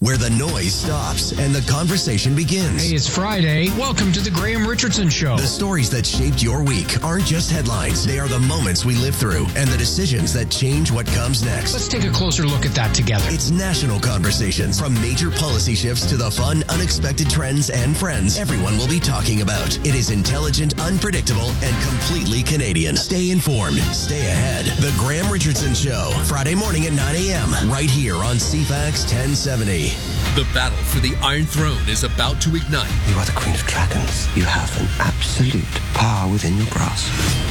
where the noise stops and the conversation begins. Hey, it's Friday. Welcome to the Graham Richardson Show. The stories that shaped your week aren't just headlines. They are the moments we live through and the decisions that change what comes next. Let's take a closer look at that together. It's national conversations. From major policy shifts to the fun, unexpected trends and friends everyone will be talking about. It is intelligent, unpredictable, and completely Canadian. Stay informed. Stay ahead. The Graham Richardson Show. Friday morning at 9 a.m. right here on CFAX 1070. The battle for the Iron Throne is about to ignite. You are the Queen of Dragons. You have an absolute power within your grasp.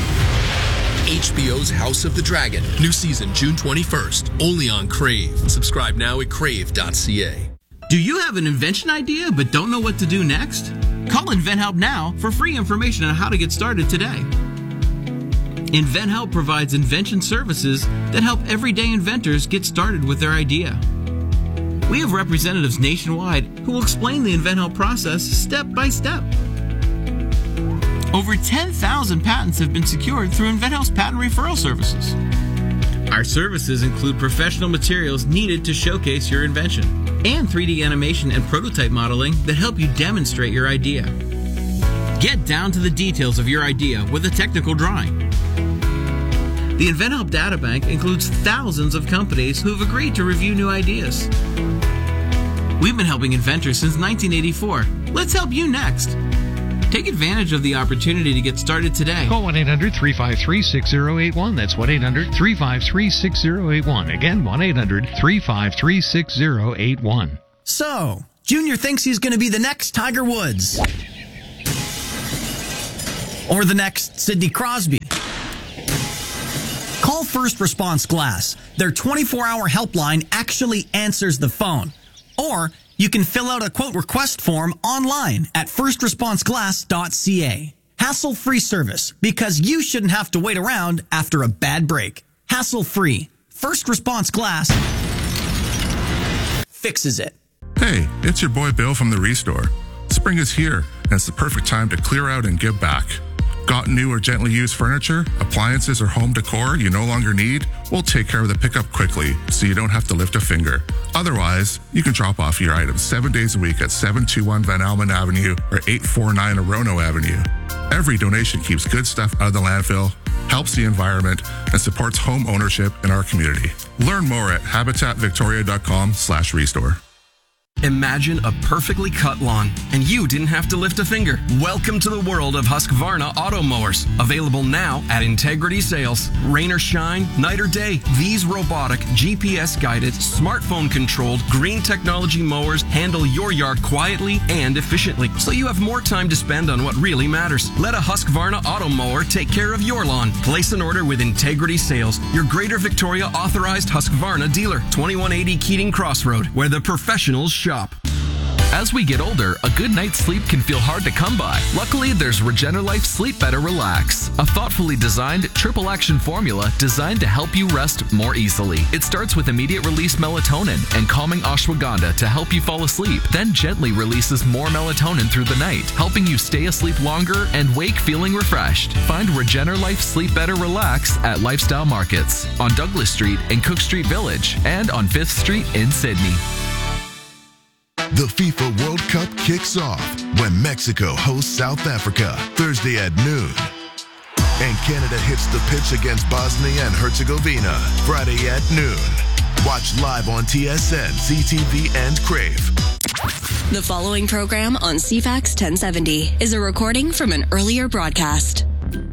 HBO's House of the Dragon. New season June 21st. Only on Crave. Subscribe now at crave.ca. Do you have an invention idea but don't know what to do next? Call InventHelp now for free information on how to get started today. InventHelp provides invention services that help everyday inventors get started with their idea. We have representatives nationwide who will explain the InventHelp process step by step. Over 10,000 patents have been secured through InventHelp's patent referral services. Our services include professional materials needed to showcase your invention and 3D animation and prototype modeling that help you demonstrate your idea. Get down to the details of your idea with a technical drawing. The InventHelp Databank includes thousands of companies who have agreed to review new ideas. We've been helping inventors since 1984. Let's help you next. Take advantage of the opportunity to get started today. Call 1-800-353-6081. That's 1-800-353-6081. Again, 1-800-353-6081. So, Junior thinks he's going to be the next Tiger Woods. Or the next Sidney Crosby. Call First Response Glass. Their 24-hour helpline actually answers the phone. Or you can fill out a quote request form online at firstresponseglass.ca. Hassle-free service, because you shouldn't have to wait around after a bad break. Hassle-free. First Response Glass fixes it. Hey, it's your boy Bill from the Restore. Spring is here, and it's the perfect time to clear out and give back. Got new or gently used furniture, appliances, or home decor you no longer need? We'll take care of the pickup quickly so you don't have to lift a finger. Otherwise, you can drop off your items 7 days a week at 721 Van Almen Avenue or 849 Orono Avenue. Every donation keeps good stuff out of the landfill, helps the environment, and supports home ownership in our community. Learn more at habitatvictoria.com/restore. Imagine a perfectly cut lawn, and you didn't have to lift a finger. Welcome to the world of Husqvarna auto mowers. Available now at Integrity Sales. Rain or shine, night or day, these robotic, GPS-guided, smartphone-controlled, green technology mowers handle your yard quietly and efficiently, so you have more time to spend on what really matters. Let a Husqvarna auto mower take care of your lawn. Place an order with Integrity Sales, your Greater Victoria authorized Husqvarna dealer. 2180 Keating Crossroad, where the professionals shop. As we get older, a good night's sleep can feel hard to come by. Luckily, there's Regenerlife Sleep Better Relax, a thoughtfully designed triple action formula designed to help you rest more easily. It starts with immediate release melatonin and calming ashwagandha to help you fall asleep, then gently releases more melatonin through the night, helping you stay asleep longer and wake feeling refreshed. Find Regenerlife Sleep Better Relax at Lifestyle Markets on Douglas Street in Cook Street Village and on 5th Street in Sydney. The FIFA World Cup kicks off when Mexico hosts South Africa Thursday at noon. And Canada hits the pitch against Bosnia and Herzegovina Friday at noon. Watch live on TSN, CTV, and Crave. The following program on CFAX 1070 is a recording from an earlier broadcast.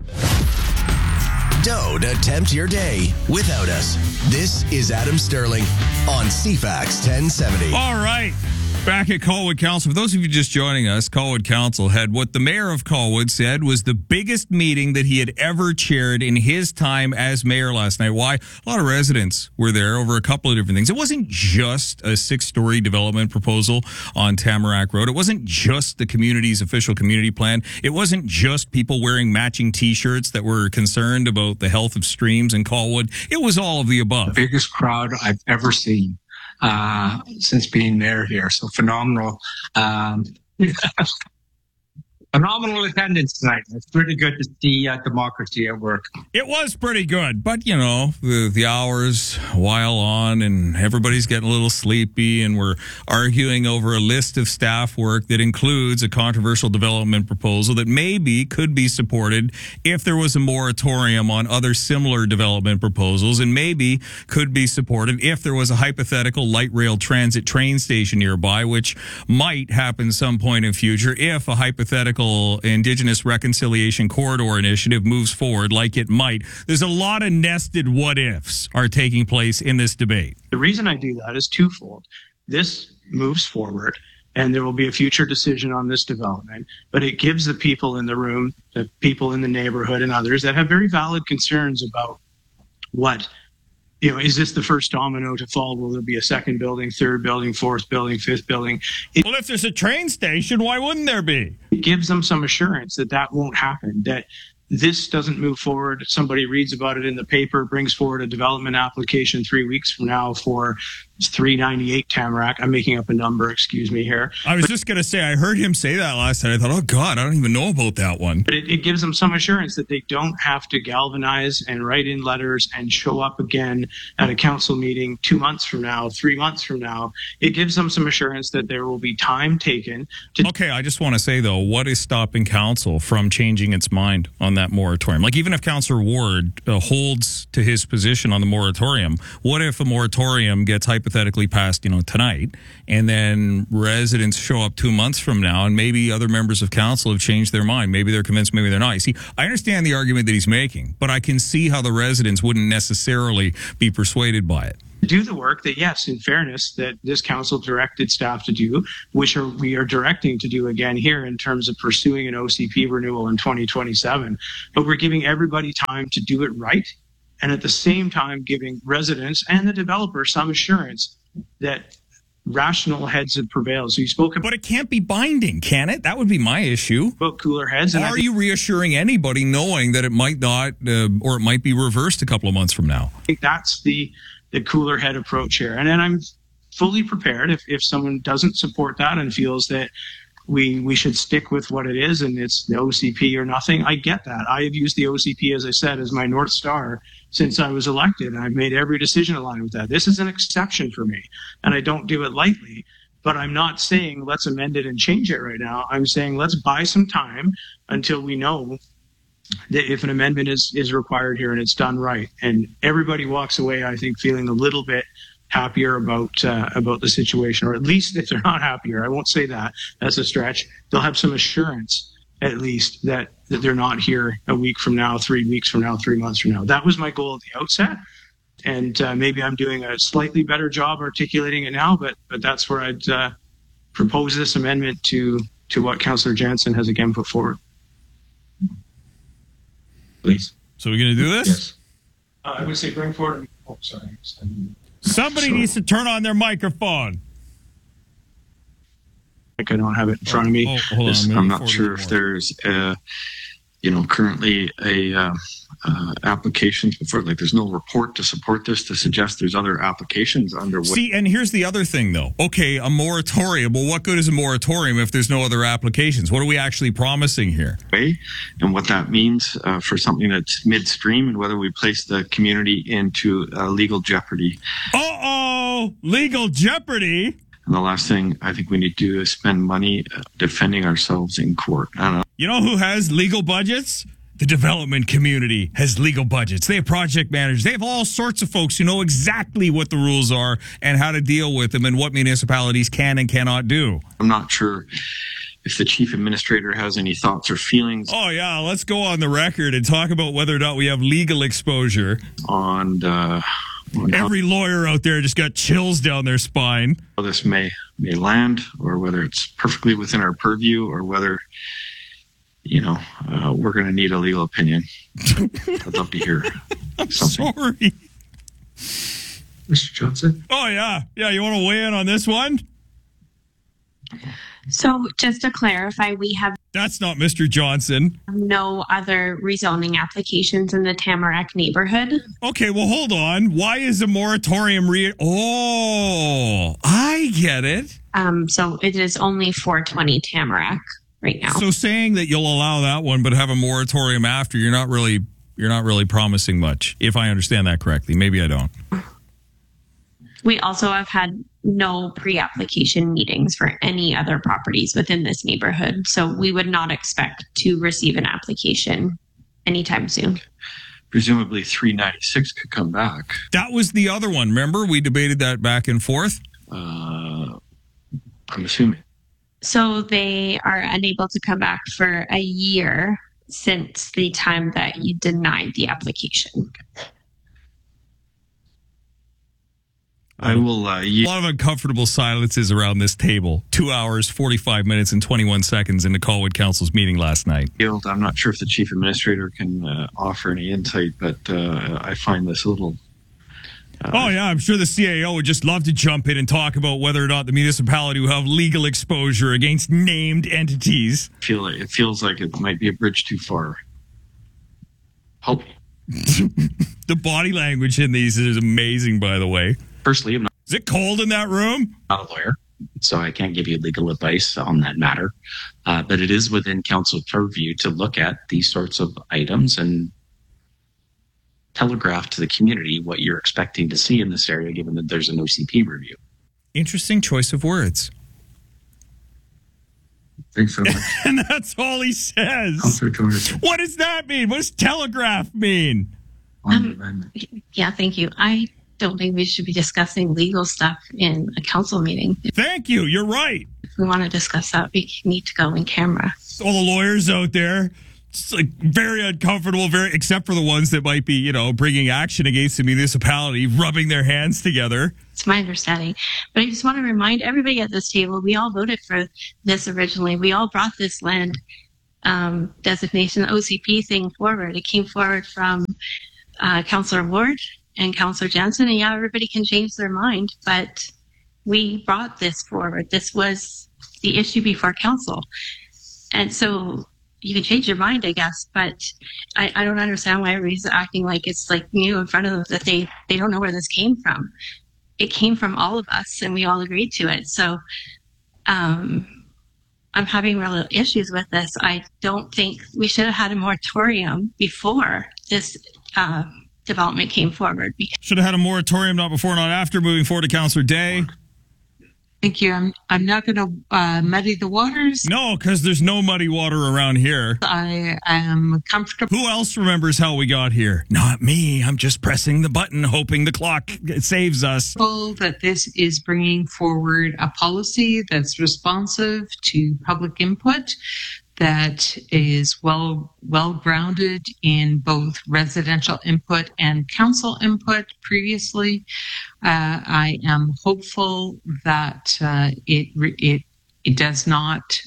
Don't attempt your day without us. This is Adam Sterling on CFAX 1070. All right. Back at Colwood Council, for those of you just joining us, Colwood Council had what the mayor of Colwood said was the biggest meeting that he had ever chaired in his time as mayor last night. Why? A lot of residents were there over a couple of different things. It wasn't just a 6-story development proposal on Tamarack Road. It wasn't just the community's official community plan. It wasn't just people wearing matching T-shirts that were concerned about the health of streams in Colwood. It was all of the above. The biggest crowd I've ever seen since being mayor here. So phenomenal. Phenomenal attendance tonight. It's pretty good to see democracy at work. It was pretty good, but the hours while on and everybody's getting a little sleepy and we're arguing over a list of staff work that includes a controversial development proposal that maybe could be supported if there was a moratorium on other similar development proposals, and maybe could be supported if there was a hypothetical light rail transit train station nearby, which might happen some point in future if a hypothetical Indigenous Reconciliation Corridor initiative moves forward like it might. There's a lot of nested what-ifs are taking place in this debate. The reason I do that is twofold. This moves forward, and there will be a future decision on this development, but it gives the people in the room, the people in the neighborhood and others that have very valid concerns about is this the first domino to fall? Will there be a second building, third building, fourth building, fifth building? Well, if there's a train station, why wouldn't there be? It gives them some assurance that won't happen, that this doesn't move forward. Somebody reads about it in the paper, brings forward a development application 3 weeks from now for 398 Tamarack. I'm making up a number, excuse me here. I was just going to say, I heard him say that last night. I thought, oh God, I don't even know about that one. But it gives them some assurance that they don't have to galvanize and write in letters and show up again at a council meeting 2 months from now, 3 months from now. It gives them some assurance that there will be time taken to... Okay, I just want to say, though, what is stopping council from changing its mind on that moratorium? Like, even if Councillor Ward holds to his position on the moratorium, what if a moratorium gets hypothetically passed, tonight, and then residents show up 2 months from now, and maybe other members of council have changed their mind. Maybe they're convinced, maybe they're not. You see, I understand the argument that he's making, but I can see how the residents wouldn't necessarily be persuaded by it. Do the work that, yes, in fairness, that this council directed staff to do, which we are directing to do again here in terms of pursuing an OCP renewal in 2027. But we're giving everybody time to do it right, and at the same time giving residents and the developer some assurance that rational heads have prevailed. So you spoke about... But it can't be binding, can it? That would be my issue. About cooler heads. And are you reassuring anybody knowing that it might not, or it might be reversed a couple of months from now? I think that's the cooler head approach here. And then I'm fully prepared if someone doesn't support that and feels that we should stick with what it is and it's the OCP or nothing. I get that. I have used the OCP, as I said, as my North Star since I was elected, and I've made every decision aligned with that. This is an exception for me, and I don't do it lightly. But I'm not saying let's amend it and change it right now. I'm saying let's buy some time until we know that if an amendment is required here and it's done right. And everybody walks away, I think, feeling a little bit happier about the situation, or at least if they're not happier, I won't say that, that's a stretch, they'll have some assurance at least that they're not here a week from now, 3 weeks from now, 3 months from now. That was my goal at the outset. And maybe I'm doing a slightly better job articulating it now, but that's where I'd propose this amendment to what Councillor Jansen has again put forward. Please. So we're going to do this? Yes. I would say bring forward... Oh, sorry. Somebody needs to turn on their microphone. I don't have it in front of me. Hold on, I'm not sure if there's currently a applications before, like there's no report to support this to suggest there's other applications underway. See, and here's the other thing though. Okay, a moratorium. Well, what good is a moratorium if there's no other applications? What are we actually promising here? And what that means for something that's midstream, and whether we place the community into legal jeopardy. Uh-oh! Legal jeopardy? And the last thing I think we need to do is spend money defending ourselves in court. I don't know. You know who has legal budgets? The development community has legal budgets. They have project managers. They have all sorts of folks who know exactly what the rules are and how to deal with them and what municipalities can and cannot do. I'm not sure if the chief administrator has any thoughts or feelings. Oh, yeah. Let's go on the record and talk about whether or not we have legal exposure. Every lawyer out there just got chills down their spine. How this may land, or whether it's perfectly within our purview, or whether... we're going to need a legal opinion. I'd love to hear something. Sorry. Mr. Johnson? Oh, yeah. Yeah, you want to weigh in on this one? So just to clarify, we have... That's not Mr. Johnson. No other rezoning applications in the Tamarack neighborhood. Okay, well, hold on. Why is a moratorium Oh, I get it. So it is only 420 Tamarack. right now. So saying that you'll allow that one but have a moratorium after, you're not really promising much, if I understand that correctly. Maybe I don't. We also have had no pre-application meetings for any other properties within this neighborhood. So we would not expect to receive an application anytime soon. Presumably 396 could come back. That was the other one. Remember? We debated that back and forth. I'm assuming. So they are unable to come back for a year since the time that you denied the application. I will. A lot of uncomfortable silences around this table. 2 hours, 45 minutes, and 21 seconds into Colwood Council's meeting last night. I'm not sure if the chief administrator can offer any insight, but I find this a little. I'm sure the CAO would just love to jump in and talk about whether or not the municipality will have legal exposure against named entities. It feels like it might be a bridge too far. Hope. The body language in these is amazing, by the way. Firstly, I'm not. Is it cold in that room? Not a lawyer, so I can't give you legal advice on that matter. But it is within council purview to look at these sorts of items and telegraph to the community what you're expecting to see in this area, given that there's an OCP review. Interesting choice of words. Thanks so much. And that's all he says. What does that mean? What does telegraph mean? Yeah, thank you. I don't think we should be discussing legal stuff in a council meeting. Thank you. You're right. If we want to discuss that, we need to go in camera. All the lawyers out there, it's like very uncomfortable, except for the ones that might be, bringing action against the municipality, rubbing their hands together. It's my understanding. But I just want to remind everybody at this table, we all voted for this originally. We all brought this land designation, OCP thing forward. It came forward from Councillor Ward and Councillor Jansen, and everybody can change their mind, but we brought this forward. This was the issue before council. And so you can change your mind, I guess, but I don't understand why everybody's acting like it's like new in front of them, that they don't know where this came from. It came from all of us, and we all agreed to it. So I'm having real issues with this. I don't think we should have had a moratorium before this development came forward. Should have had a moratorium, not before, not after. Moving forward to Councillor Day. Thank you. I'm not going to muddy the waters. No, because there's no muddy water around here. I am comfortable. Who else remembers how we got here? Not me. I'm just pressing the button, hoping the clock saves us. That this is bringing forward a policy that's responsive to public input, that is well grounded in both residential input and council input previously. I am hopeful that it does not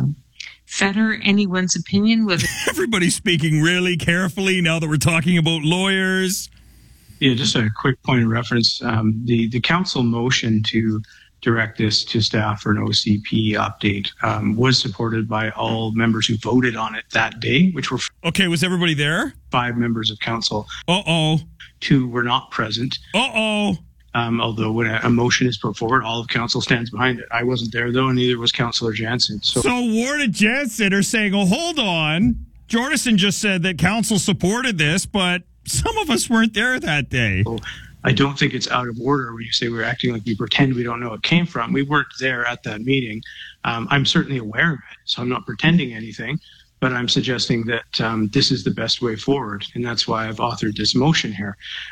fetter anyone's opinion with everybody speaking really carefully now that we're talking about lawyers. Yeah, just a quick point of reference. The council motion to direct this to staff for an OCP update was supported by all members who voted on it that day, which were... Okay, was everybody there? 5 members of council. Uh-oh. 2 were not present. Uh-oh. Although when a motion is put forward, all of council stands behind it. I wasn't there, though, and neither was Councillor Jansen. So Ward and Jansen are saying, oh, hold on. Jordison just said that council supported this, but some of us weren't there that day. I don't think it's out of order when you say we're acting like we pretend we don't know it came from. We weren't there at that meeting. I'm certainly aware of it, so I'm not pretending anything, but I'm suggesting that this is the best way forward, and that's why I've authored this motion here.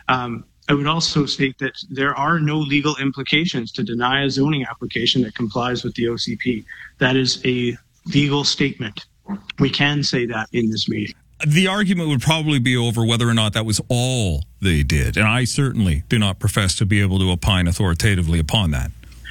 I would also state that there are no legal implications to deny a zoning application that complies with the OCP. That is a legal statement. We can say that in this meeting. The argument would probably be over whether or not that was all they did. And I certainly do not profess to be able to opine authoritatively upon that.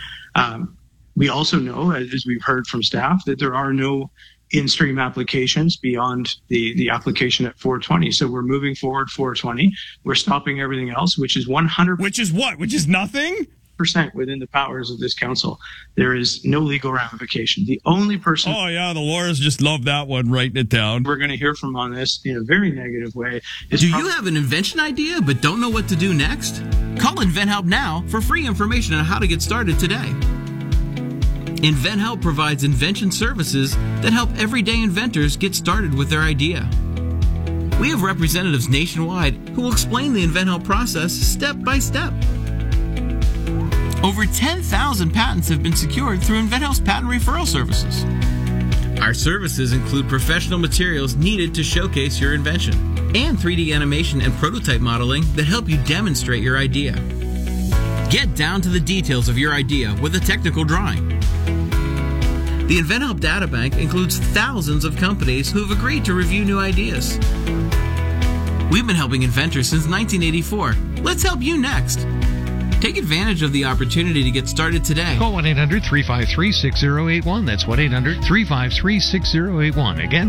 We also know, as we've heard from staff, that there are no in-stream applications beyond the application at 420. So we're moving forward 420. We're stopping everything else, which is 100%. Which is what? Which is nothing? Within the powers of this council. There is no legal ramification. The only person... Oh, yeah, the lawyers just love that one, writing it down. We're going to hear from on this in a very negative way. Do you have an invention idea but don't know what to do next? Call InventHelp now for free information on how to get started today. Call 1-800-353-6081. That's 1-800-353-6081. Again,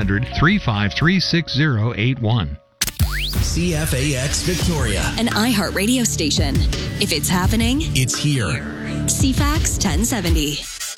1-800-353-6081. CFAX Victoria. An iHeart radio station. If it's happening, it's here. CFAX 1070.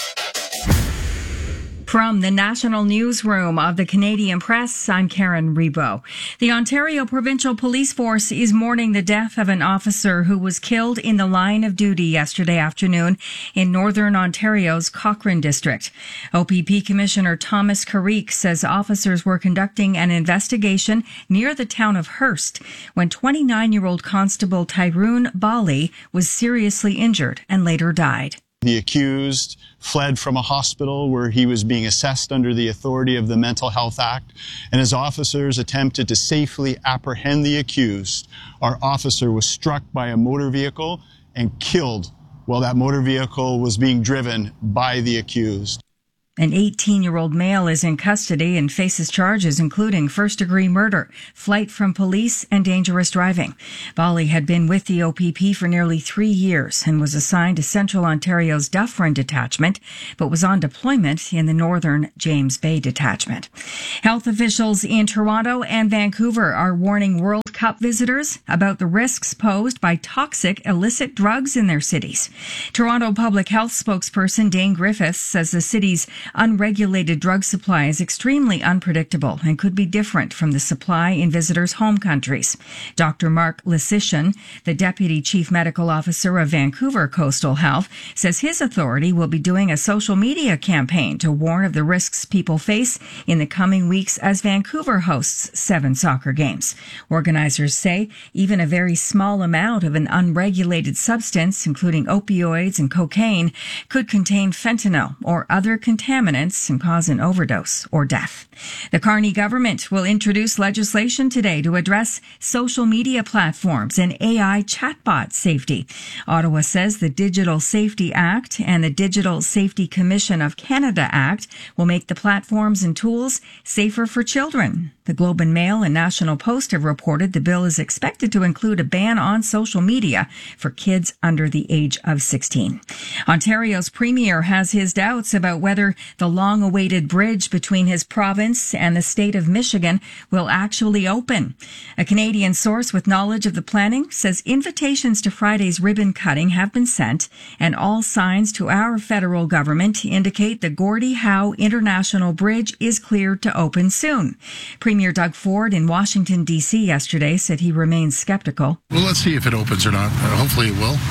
From the National Newsroom of the Canadian Press, I'm Karen Rebo. The Ontario Provincial Police Force is mourning the death of an officer who was killed in the line of duty yesterday afternoon in Northern Ontario's Cochrane district. OPP Commissioner Thomas Carrique says officers were conducting an investigation near the town of Hearst when 29-year-old Constable Tyrone Bali was seriously injured and later died. The accused fled from a hospital where he was being assessed under the authority of the Mental Health Act, and as officers attempted to safely apprehend the accused, our officer was struck by a motor vehicle and killed while that motor vehicle was being driven by the accused. An 18-year-old male is in custody and faces charges including first-degree murder, flight from police, and dangerous driving. Bali had been with the OPP for nearly 3 years and was assigned to Central Ontario's Dufferin Detachment, but was on deployment in the Northern James Bay Detachment. Health officials in Toronto and Vancouver are warning World Cup visitors about the risks posed by toxic illicit drugs in their cities. Toronto Public Health spokesperson Dane Griffiths says the city's unregulated drug supply is extremely unpredictable and could be different from the supply in visitors' home countries. Dr. Mark Lysician, the Deputy Chief Medical Officer of Vancouver Coastal Health, says his authority will be doing a social media campaign to warn of the risks people face in the coming weeks as Vancouver hosts 7 soccer games. Organizers say even a very small amount of an unregulated substance, including opioids and cocaine, could contain fentanyl or other contaminants and cause an overdose or death. The Carney government will introduce legislation today to address social media platforms and AI chatbot safety. Ottawa says the Digital Safety Act and the Digital Safety Commission of Canada Act will make the platforms and tools safer for children. The Globe and Mail and National Post have reported the bill is expected to include a ban on social media for kids under the age of 16. Ontario's premier has his doubts about whether the long-awaited bridge between his province and the state of Michigan will actually open. A Canadian source with knowledge of the planning says invitations to Friday's ribbon cutting have been sent, and all signs to our federal government indicate the Gordie Howe International Bridge is cleared to open soon. Premier Doug Ford in Washington, D.C. yesterday said he remains skeptical. Well, let's see if it opens or not. Hopefully it will.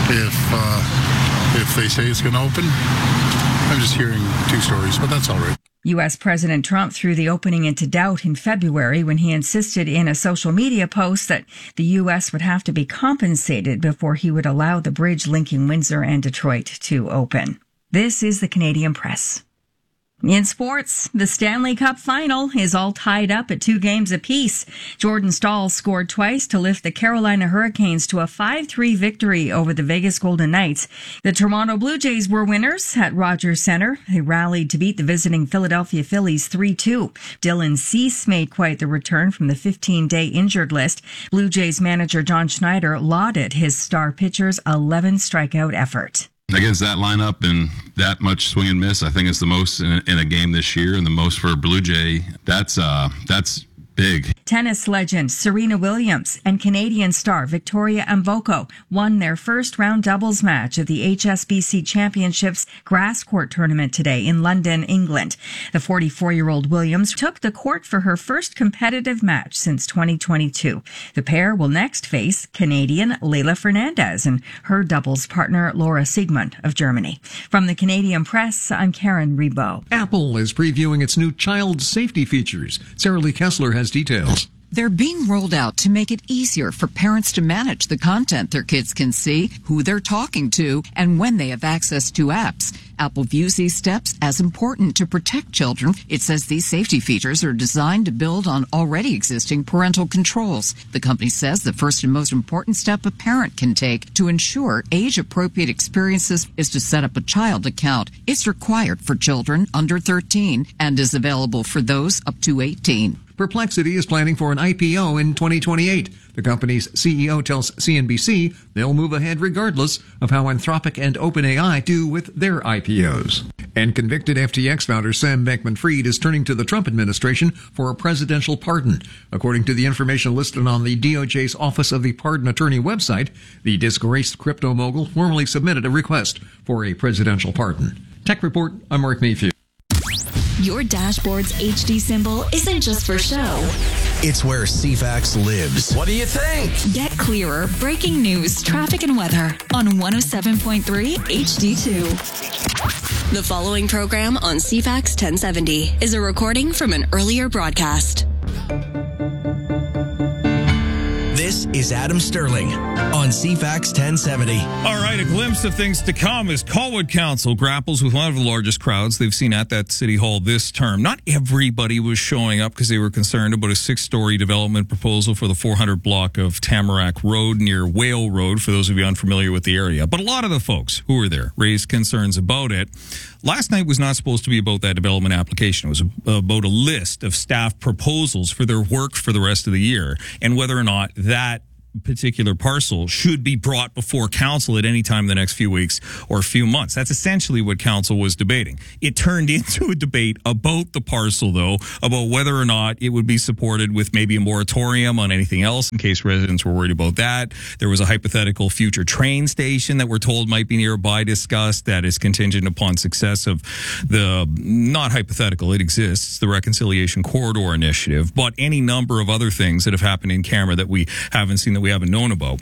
If they say it's going to open, I'm just hearing 2 stories, but that's all right. U.S. President Trump threw the opening into doubt in February when he insisted in a social media post that the U.S. would have to be compensated before he would allow the bridge linking Windsor and Detroit to open. This is the Canadian Press. In sports, the Stanley Cup final is all tied up at 2 games apiece. Jordan Staal scored twice to lift the Carolina Hurricanes to a 5-3 victory over the Vegas Golden Knights. The Toronto Blue Jays were winners at Rogers Centre. They rallied to beat the visiting Philadelphia Phillies 3-2. Dylan Cease made quite the return from the 15-day injured list. Blue Jays manager John Schneider lauded his star pitcher's 11 strikeout effort. Against that lineup and that much swing and miss, I think it's the most in a game this year, and the most for a Blue Jay. That's Big. Tennis legend Serena Williams and Canadian star Victoria Mboko won their first round doubles match at the HSBC Championships grass court tournament today in London, England. The 44-year-old Williams took the court for her first competitive match since 2022. The pair will next face Canadian Leylah Fernandez and her doubles partner Laura Siegmund of Germany. From the Canadian Press, I'm Karen Rebo. Apple is previewing its new child safety features. Sarah Lee Kessler has details. They're being rolled out to make it easier for parents to manage the content their kids can see, who they're talking to, and when they have access to apps. Apple views these steps as important to protect children. It says these safety features are designed to build on already existing parental controls. The company says the first and most important step a parent can take to ensure age-appropriate experiences is to set up a child account. It's required for children under 13 and is available for those up to 18. Perplexity is planning for an IPO in 2028. The company's CEO tells CNBC they'll move ahead regardless of how Anthropic and OpenAI do with their IPOs. And convicted FTX founder Sam Bankman-Fried is turning to the Trump administration for a presidential pardon. According to the information listed on the DOJ's Office of the Pardon Attorney website, the disgraced crypto mogul formally submitted a request for a presidential pardon. Tech Report, I'm Mark Mayfield. Your dashboard's HD symbol isn't just for show. It's where CFAX lives. What do you think? Get clearer breaking news, traffic, and weather on 107.3 HD2. The following program on CFAX 1070 is a recording from an earlier broadcast. This is Adam Sterling on CFAX 1070. All right, a glimpse of things to come as Colwood Council grapples with one of the largest crowds they've seen at that city hall this term. Not everybody was showing up because they were concerned about a 6-story development proposal for the 400 block of Tamarack Road near Whale Road, for those of you unfamiliar with the area. But a lot of the folks who were there raised concerns about it. Last night was not supposed to be about that development application. It was about a list of staff proposals for their work for the rest of the year and whether or not that particular parcel should be brought before council at any time in the next few weeks or few months. That's essentially what council was debating. It turned into a debate about the parcel, though, about whether or not it would be supported with maybe a moratorium on anything else in case residents were worried about that. There was a hypothetical future train station that we're told might be nearby discussed that is contingent upon success of the, not hypothetical, it exists, the Reconciliation Corridor Initiative, but any number of other things that have happened in camera that we haven't seen, that we haven't known about.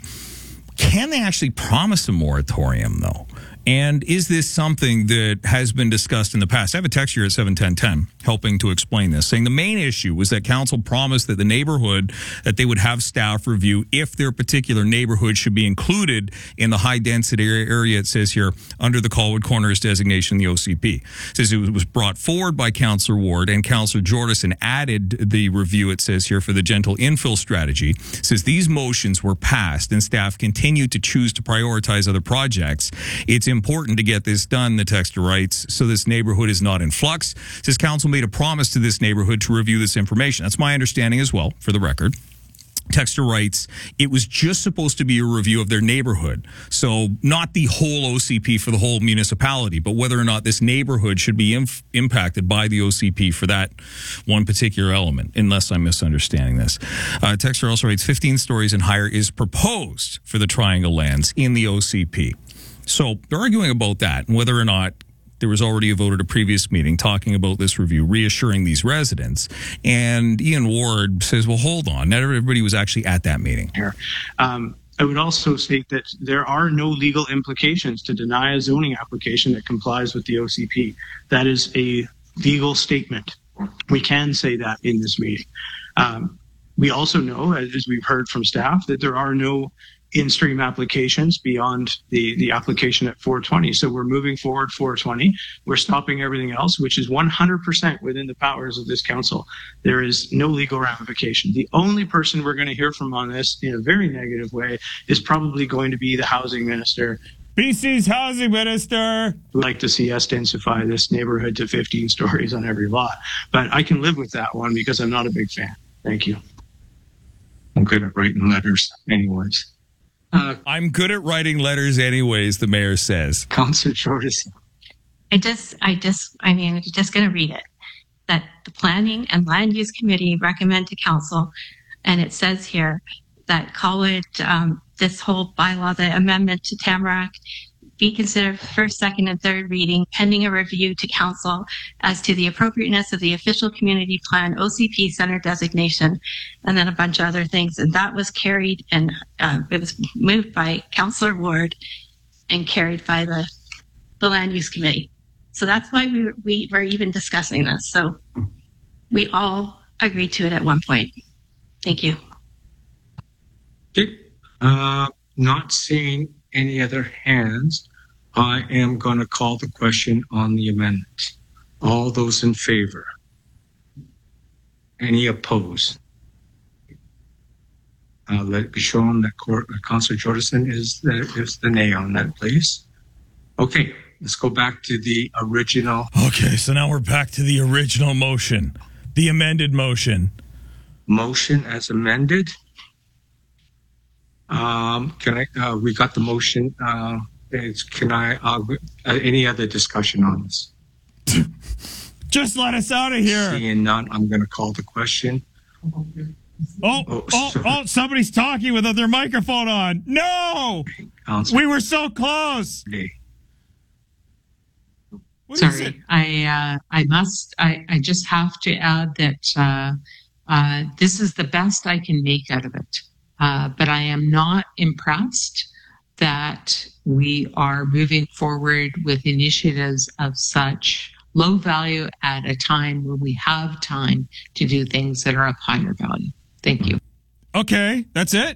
Can they actually promise a moratorium, though? And is this something that has been discussed in the past? I have a text here at 71010 helping to explain this, saying the main issue was that council promised that the neighborhood, that they would have staff review if their particular neighborhood should be included in the high density area, it says here, under the Colwood Corners designation, the OCP. It says it was brought forward by Councillor Ward, and Councillor Jordison added the review, it says here, for the gentle infill strategy. It says these motions were passed and staff continued to choose to prioritize other projects. It's important to get this done, the texter writes, so this neighborhood is not in flux. It says council made a promise to this neighborhood to review this information. That's my understanding as well, for the record. Texter writes, it was just supposed to be a review of their neighborhood. So not the whole OCP for the whole municipality, but whether or not this neighborhood should be impacted by the OCP for that one particular element, unless I'm misunderstanding this. Texter also writes, 15 stories and higher is proposed for the Triangle lands in the OCP. So they're arguing about that and whether or not there was already a vote at a previous meeting talking about this review, reassuring these residents. And Ian Ward says, well, hold on. Not everybody was actually at that meeting. Here. I would also state that there are no legal implications to deny a zoning application that complies with the OCP. That is a legal statement. We can say that in this meeting. We also know, as we've heard from staff, that there are no in-stream applications beyond the application at 420. So we're moving forward 420. We're stopping everything else, which is 100% within the powers of this council. There is no legal ramification. The only person we're going to hear from on this in a very negative way is probably going to be the housing minister. BC's housing minister We'd like to see us densify this neighborhood to 15 stories on every lot. But I can live with that one because I'm not a big fan. Thank you. I'm good at writing letters anyways. I'm good at writing letters anyways, the mayor says. Councillor Jordison. I'm just going to read it. that the Planning and Land Use Committee recommend to Council, and it says here that Colwood, this whole bylaw, the amendment to Tamarack, be considered first, second, and third reading, pending a review to Council as to the appropriateness of the official community plan OCP center designation, and then a bunch of other things. And that was carried, and it was moved by Councillor Ward and carried by the Land Use Committee. So that's why we were even discussing this. So we all agreed to it at one point. Thank you. Okay. Not seeing any other hands, I am going to call the question on the amendment. All those in favor? Any opposed? Let it be shown that Councillor Jordison is the nay on that, please. Okay, let's go back to the original. Okay, so now we're back to the original motion, the amended motion. Motion as amended. We got the motion. Any other discussion on this? Just let us out of here. Seeing none, I'm going to call the question. Oh, somebody's talking without their microphone on. No! We were so close. Sorry, I just have to add that this is the best I can make out of it. But I am not impressed that we are moving forward with initiatives of such low value at a time where we have time to do things that are of higher value. Thank you. Okay, that's it.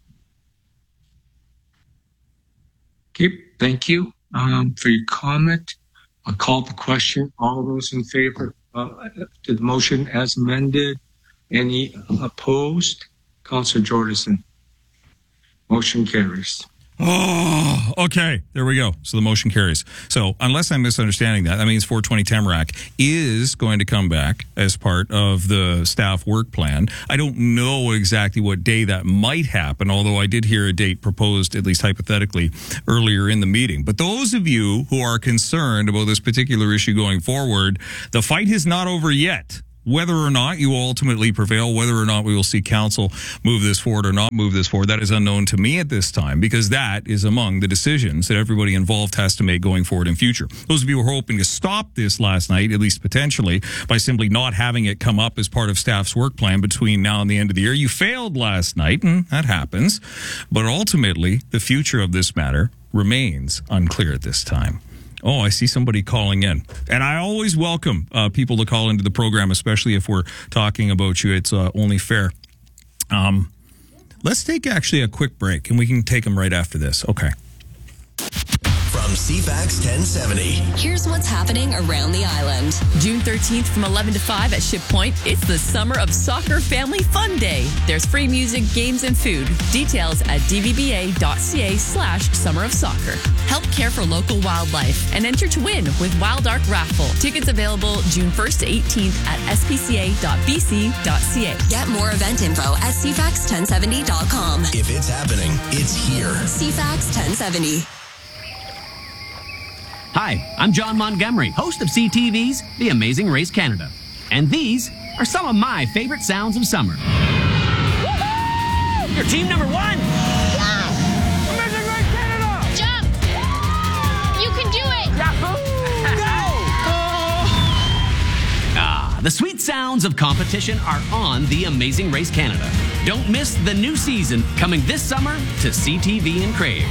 Okay, thank you for your comment. I'll call the question. All those in favor to the motion as amended? Any opposed? Councillor Jordison. Motion carries. Oh, okay. There we go. So the motion carries. So unless I'm misunderstanding that means 420 Tamarack is going to come back as part of the staff work plan. I don't know exactly what day that might happen, although I did hear a date proposed, at least hypothetically, earlier in the meeting. But those of you who are concerned about this particular issue going forward, the fight is not over yet. Whether or not you will ultimately prevail, whether or not we will see council move this forward or not move this forward, that is unknown to me at this time, because that is among the decisions that everybody involved has to make going forward in future. Those of you who were hoping to stop this last night, at least potentially, by simply not having it come up as part of staff's work plan between now and the end of the year, you failed last night, and that happens. But ultimately, the future of this matter remains unclear at this time. Oh, I see somebody calling in. And I always welcome people to call into the program, especially if we're talking about you. It's only fair. Let's take actually a quick break, and we can take them right after this. Okay. From CFAX 1070. Here's what's happening around the island. June 13th from 11 to 5 at Ship Point. It's the Summer of Soccer Family Fun Day. There's free music, games, and food. Details at dvba.ca/Summer of Soccer. Help care for local wildlife and enter to win with Wild Ark Raffle. Tickets available June 1st to 18th at spca.bc.ca. Get more event info at cfax1070.com. If it's happening, it's here. CFAX 1070. Hi, I'm John Montgomery, host of CTV's The Amazing Race Canada. And these are some of my favorite sounds of summer. Woo-hoo! You're team number one! Yeah! Amazing Race Canada! Jump! You can do it! Yahoo! Go! The sweet sounds of competition are on The Amazing Race Canada. Don't miss the new season coming this summer to CTV in Crave.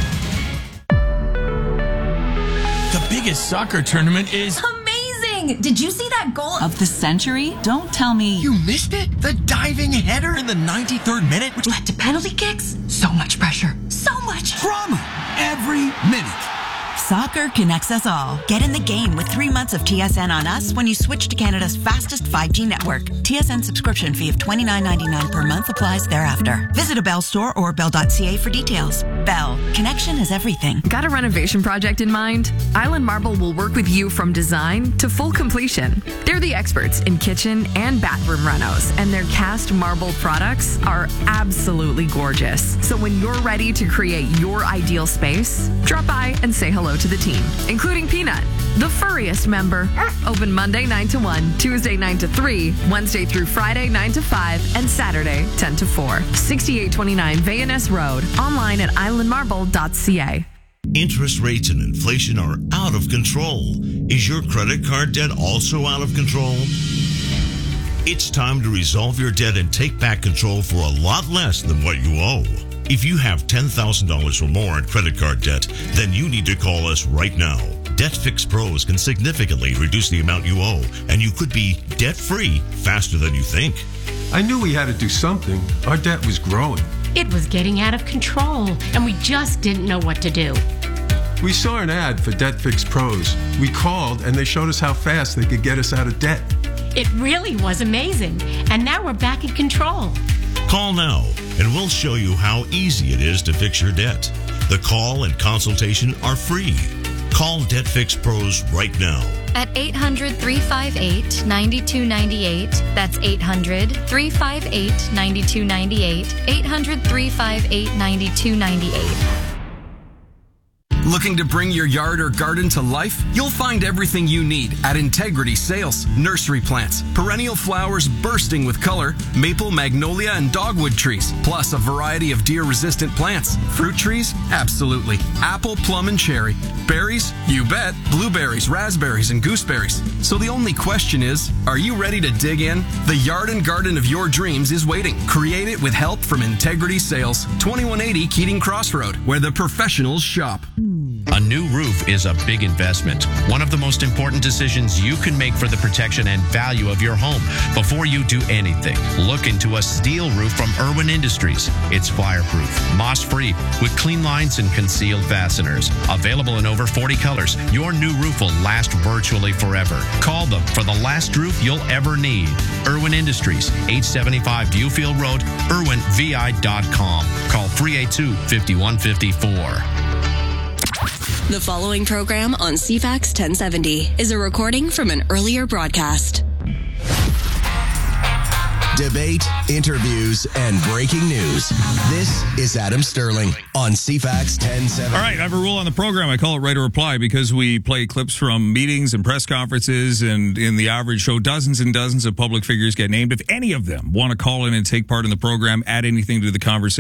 The biggest soccer tournament is amazing! Did you see that goal of the century? Don't tell me you missed it? The diving header in the 93rd minute, which led to penalty kicks? So much pressure. So much drama every minute. Soccer connects us all. Get in the game with 3 months of TSN on us when you switch to Canada's fastest 5G network. TSN subscription fee of $29.99 per month applies thereafter. Visit a Bell store or bell.ca for details. Bell. Connection is everything. Got a renovation project in mind? Island Marble will work with you from design to full completion. They're the experts in kitchen and bathroom renos, and their cast marble products are absolutely gorgeous. So when you're ready to create your ideal space, drop by and say hello to the team, including Peanut, the furriest member. Open Monday 9 to 1, Tuesday 9 to 3, Wednesday through Friday 9 to 5, and Saturday 10 to 4. 6829 Vayaness Road. Online at islandmarble.ca. Interest rates and inflation are out of control. Is your credit card debt also out of control? It's time to resolve your debt and take back control for a lot less than what you owe. If you have $10,000 or more in credit card debt, then you need to call us right now. Debt Fix Pros can significantly reduce the amount you owe, and you could be debt-free faster than you think. I knew we had to do something. Our debt was growing. It was getting out of control, and we just didn't know what to do. We saw an ad for Debt Fix Pros. We called, and they showed us how fast they could get us out of debt. It really was amazing, and now we're back in control. Call now, and we'll show you how easy it is to fix your debt. The call and consultation are free. Call Debt Fix Pros right now. At 800-358-9298. That's 800-358-9298. 800-358-9298. Looking to bring your yard or garden to life? You'll find everything you need at Integrity Sales. Nursery plants, perennial flowers bursting with color, maple, magnolia, and dogwood trees, plus a variety of deer-resistant plants. Fruit trees? Absolutely. Apple, plum, and cherry. Berries? You bet. Blueberries, raspberries, and gooseberries. So the only question is, are you ready to dig in? The yard and garden of your dreams is waiting. Create it with help from Integrity Sales, 2180 Keating Crossroad, where the professionals shop. A new roof is a big investment. One of the most important decisions you can make for the protection and value of your home. Before you do anything, look into a steel roof from Irwin Industries. It's fireproof, moss-free, with clean lines and concealed fasteners. Available in over 40 colors, your new roof will last virtually forever. Call them for the last roof you'll ever need. Irwin Industries, 875 Viewfield Road, irwinvi.com. Call 382-5154. The following program on CFAX 1070 is a recording from an earlier broadcast. Debate, interviews, and breaking news. This is Adam Sterling on CFAX 1070. All right, I have a rule on the program. I call it right or reply because we play clips from meetings and press conferences, and in the average show, dozens and dozens of public figures get named. If any of them want to call in and take part in the program, add anything to the conversation,